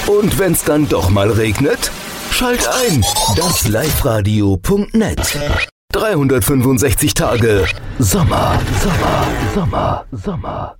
Und wenn's dann doch mal regnet? Schalt ein, das liveradio.net. 365 Tage Sommer, Sommer, Sommer, Sommer.